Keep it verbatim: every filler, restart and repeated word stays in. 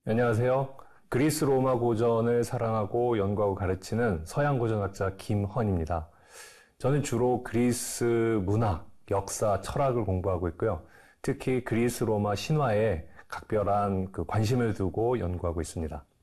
안녕하세요. 그리스 로마 고전을 사랑하고 연구하고 가르치는 서양 고전학자 김헌입니다. 저는 주로 그리스 문학, 역사, 철학을 공부하고 있고요. 특히 그리스 로마 신화에 각별한 그 관심을 두고 연구하고 있습니다.